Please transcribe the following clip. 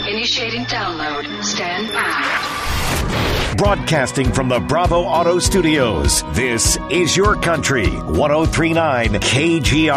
Initiating download. Stand by. Broadcasting from the Bravo Auto Studios, this is Your Country, 103.9 KGR.